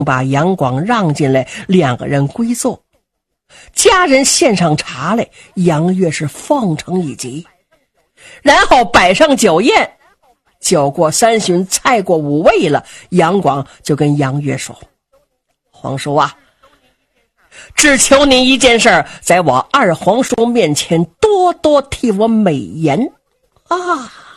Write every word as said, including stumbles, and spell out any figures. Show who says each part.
Speaker 1: 把杨广让进来，两个人归坐。家人献上茶来，杨岳是奉承一极，然后摆上酒宴。酒过三巡，菜过五味了，杨广就跟杨岳说：皇叔啊，只求您一件事，在我二皇叔面前多多替我美言啊。